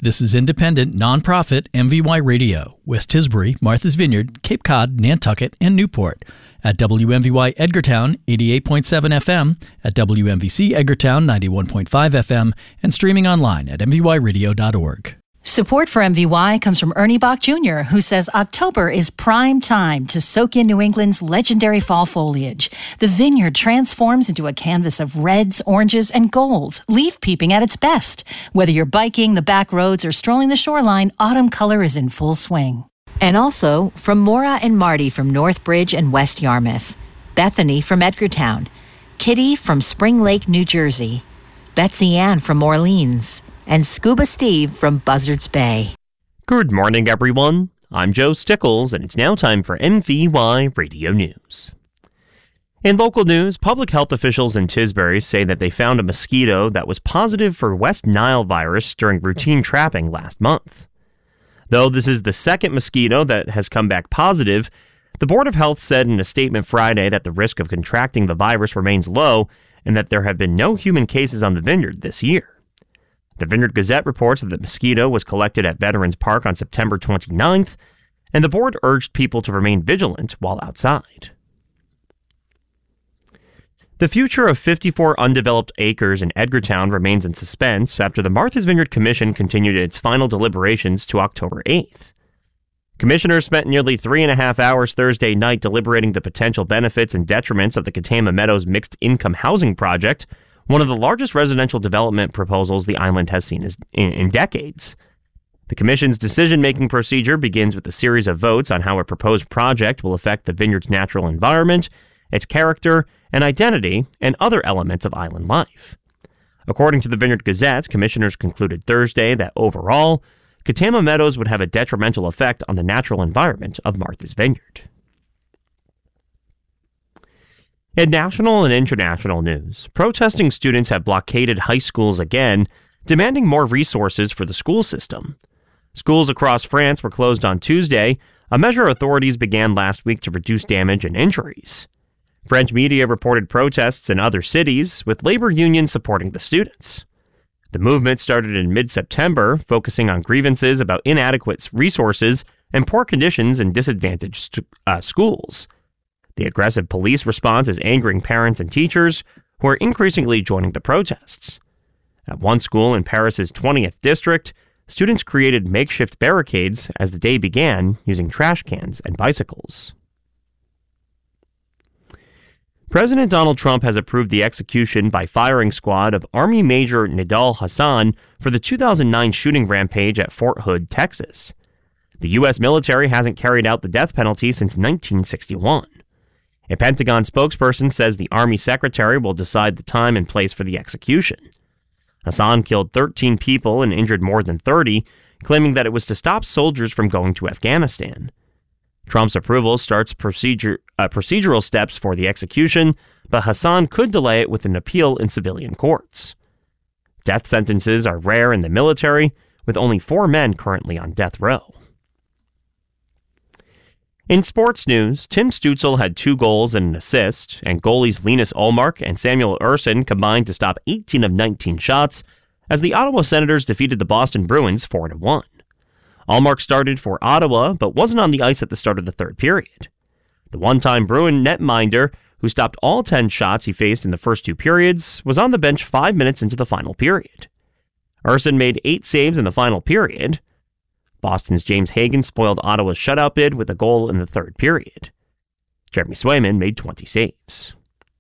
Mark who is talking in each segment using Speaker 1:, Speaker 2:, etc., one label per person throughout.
Speaker 1: This is independent, nonprofit MVY Radio, West Tisbury, Martha's Vineyard, Cape Cod, Nantucket, and Newport. At WMVY Edgartown, 88.7 FM, at WMVC Edgartown, 91.5 FM, and streaming online at mvyradio.org.
Speaker 2: Support for MVY comes from Ernie Bach Jr., who says October is prime time to soak in New England's legendary fall foliage. The vineyard transforms into a canvas of reds, oranges, and golds, leaf peeping at its best. Whether you're biking the back roads or strolling the shoreline, autumn color is in full swing. And also from Maura and Marty from Northbridge and West Yarmouth, Bethany from Edgartown, Kitty from Spring Lake, New Jersey, Betsy Ann from Orleans, and Scuba Steve from Buzzards Bay.
Speaker 3: Good morning, everyone. I'm Joe Stickles, and it's now time for MVY Radio News. In local news, public health officials in Tisbury say that they found a mosquito that was positive for West Nile virus during routine trapping last month. Though this is the second mosquito that has come back positive, the Board of Health said in a statement Friday that the risk of contracting the virus remains low and that there have been no human cases on the vineyard this year. The Vineyard Gazette reports that the mosquito was collected at Veterans Park on September 29th, and the board urged people to remain vigilant while outside. The future of 54 undeveloped acres in Edgartown remains in suspense after the Martha's Vineyard Commission continued its final deliberations to October 8th. Commissioners spent nearly 3.5 hours Thursday night deliberating the potential benefits and detriments of the Katama Meadows mixed-income housing project, one of the largest residential development proposals the island has seen in decades. The Commission's decision-making procedure begins with a series of votes on how a proposed project will affect the vineyard's natural environment, its character and identity, and other elements of island life. According to the Vineyard Gazette, commissioners concluded Thursday that overall, Katama Meadows would have a detrimental effect on the natural environment of Martha's Vineyard. In national and international news, protesting students have blockaded high schools again, demanding more resources for the school system. Schools across France were closed on Tuesday, a measure authorities began last week to reduce damage and injuries. French media reported protests in other cities, with labor unions supporting the students. The movement started in mid-September, focusing on grievances about inadequate resources and poor conditions in disadvantaged schools. The aggressive police response is angering parents and teachers, who are increasingly joining the protests. At one school in Paris's 20th district, students created makeshift barricades as the day began using trash cans and bicycles. President Donald Trump has approved the execution by firing squad of Army Major Nidal Hasan for the 2009 shooting rampage at Fort Hood, Texas. The U.S. military hasn't carried out the death penalty since 1961. A Pentagon spokesperson says the Army Secretary will decide the time and place for the execution. Hassan killed 13 people and injured more than 30, claiming that it was to stop soldiers from going to Afghanistan. Trump's approval starts procedural steps for the execution, but Hassan could delay it with an appeal in civilian courts. Death sentences are rare in the military, with only 4 men currently on death row. In sports news, Tim Stützle had 2 goals and an assist, and goalies Linus Ullmark and Samuel Ersson combined to stop 18 of 19 shots as the Ottawa Senators defeated the Boston Bruins 4-1. Ullmark started for Ottawa, but wasn't on the ice at the start of the third period. The one-time Bruin netminder, who stopped all 10 shots he faced in the first 2 periods, was on the bench 5 minutes into the final period. Ersson made 8 saves in the final period. Boston's James Hagan spoiled Ottawa's shutout bid with a goal in the third period. Jeremy Swayman made 20 saves.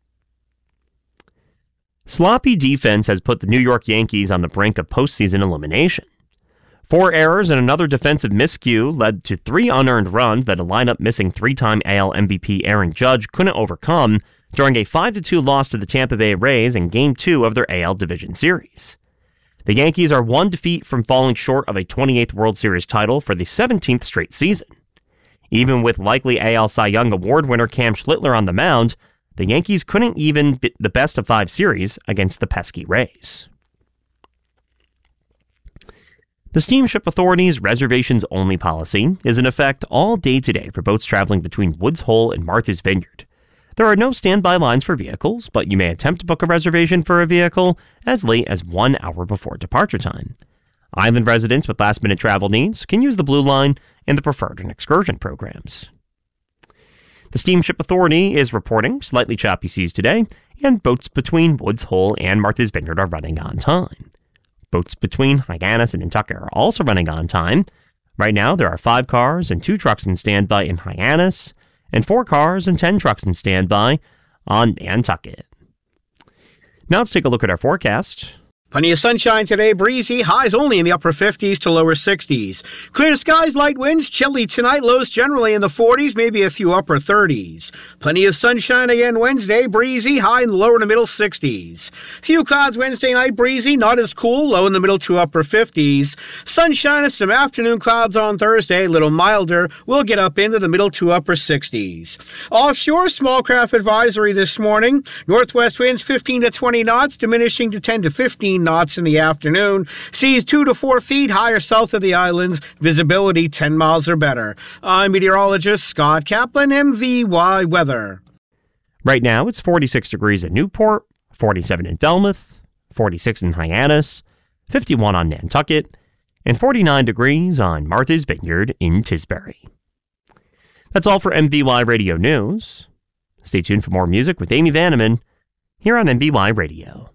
Speaker 3: Sloppy defense has put the New York Yankees on the brink of postseason elimination. 4 errors and another defensive miscue led to 3 unearned runs that a lineup missing 3-time AL MVP Aaron Judge couldn't overcome during a 5-2 loss to the Tampa Bay Rays in Game 2 of their AL Division Series. The Yankees are 1 defeat from falling short of a 28th World Series title for the 17th straight season. Even with likely AL Cy Young Award winner Cam Schlittler on the mound, the Yankees couldn't even beat the best-of-5 series against the pesky Rays. The Steamship Authority's reservations-only policy is in effect all day today for boats traveling between Woods Hole and Martha's Vineyard. There are no standby lines for vehicles, but you may attempt to book a reservation for a vehicle as late as 1 hour before departure time. Island residents with last-minute travel needs can use the Blue Line and the Preferred and Excursion programs. The Steamship Authority is reporting slightly choppy seas today, and boats between Woods Hole and Martha's Vineyard are running on time. Boats between Hyannis and Nantucket are also running on time. Right now, there are 5 cars and 2 trucks in standby in Hyannis, and 4 cars and 10 trucks in standby on Nantucket. Now let's take a look at our forecast.
Speaker 4: Plenty of sunshine today, breezy, highs only in the upper 50s to lower 60s. Clear skies, light winds, chilly tonight, lows generally in the 40s, maybe a few upper 30s. Plenty of sunshine again Wednesday, breezy, high in the lower to middle 60s. Few clouds Wednesday night, breezy, not as cool, low in the middle to upper 50s. Sunshine and some afternoon clouds on Thursday, little milder, we'll get up into the middle to upper 60s. Offshore, small craft advisory this morning. Northwest winds 15 to 20 knots, diminishing to 10 to 15 knots in the afternoon. Seas 2 to 4 feet higher south of the islands. Visibility 10 miles or better. I'm meteorologist Scott Kaplan, MVY Weather.
Speaker 3: Right now, it's 46 degrees at Newport, 47 in Falmouth, 46 in Hyannis, 51 on Nantucket, and 49 degrees on Martha's Vineyard in Tisbury. That's all for MVY Radio News. Stay tuned for more music with Amy Vanneman here on MVY Radio.